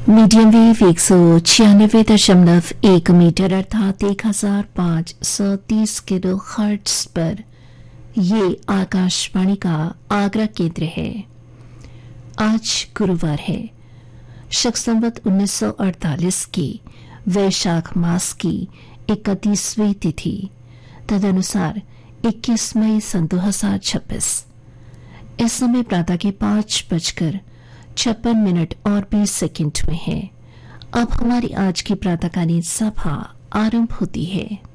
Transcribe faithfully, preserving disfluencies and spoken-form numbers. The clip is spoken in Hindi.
मीडियम वेव एक सौ छियानवे दशमलव एक मीटर अर्थात एक हजार पाँच सौ तीस किलो हर्ट्ज पर ये आकाशवाणी का आगरा केंद्र है। आज गुरुवार है, शक संवत उन्नीस सौ अड़तालीस की वैशाख मास की इकतीसवीं तिथि, तदनुसार इक्कीस मई सन दो हजार छब्बीस। इस समय प्रातः के पांच बजकर छप्पन मिनट और बीस सेकंड हुए हैं। अब हमारी आज की प्रातःकालीन सभा आरंभ होती है।